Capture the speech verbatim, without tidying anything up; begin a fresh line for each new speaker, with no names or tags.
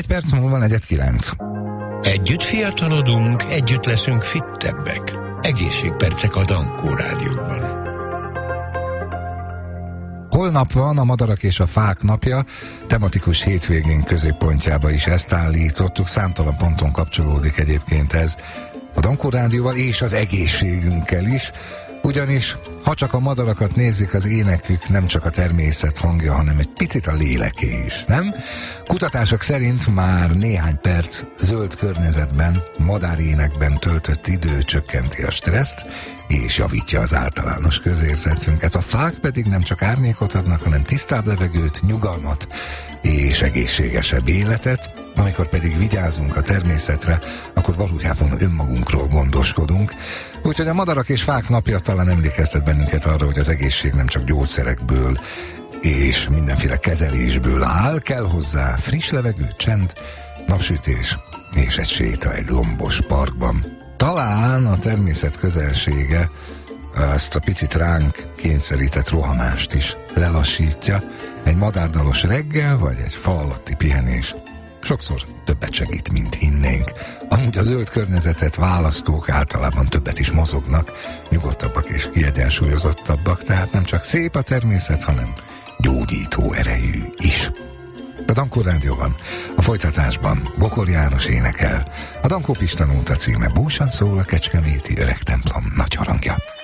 Egy perc múlva negyed kilenc.
Együtt fiatalodunk, együtt leszünk fittebbek. Egészségpercek a Dankó Rádióban.
Holnap van a Madarak és a Fák napja, tematikus hétvégén középpontjába is ezt állítottuk, számtalan ponton kapcsolódik egyébként ez a Dankó Rádióval és az egészségünkkel is, ugyanis ha csak a madarakat nézik, az énekük nem csak a természet hangja, hanem egy picit a léleké is, nem? Kutatások szerint már néhány perc zöld környezetben, madárénekben töltött idő csökkenti a stresszt, és javítja az általános közérzetünket. A fák pedig nem csak árnyékot adnak, hanem tisztább levegőt, nyugalmat és egészségesebb életet. Amikor pedig vigyázunk a természetre, akkor valójában önmagunkról gondoskodunk. Úgyhogy a Madarak és Fák napja talán emlékeztet bennünket arra, hogy az egészség nem csak gyógyszerekből és mindenféle kezelésből áll, kell hozzá friss levegő, csend, napsütés és egy séta egy lombos parkban. Talán a természet közelsége ezt a picit ránk kényszerített rohanást is lelassítja. Egy madárdalos reggel, vagy egy fa alatti pihenés sokszor többet segít, mint hinnénk. Amúgy a zöld környezetet választók általában többet is mozognak, nyugodtabbak és kiegyensúlyozottabbak, tehát nem csak szép a természet, hanem gyógyító erejű is. A Dankó Rádióban, a folytatásban Bokor János énekel. A Dankó Pista Nóta címe Búsan szól a kecskeméti öreg templom nagy harangja.